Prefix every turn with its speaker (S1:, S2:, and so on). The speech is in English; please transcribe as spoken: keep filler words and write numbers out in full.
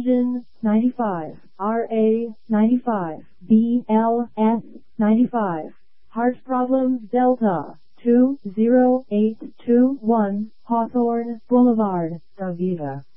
S1: Engine, ninety-five. R A, ninety-five. B L S, ninety-five. Heart problems Delta, two zero eight two one, Hawthorne Boulevard, Davida.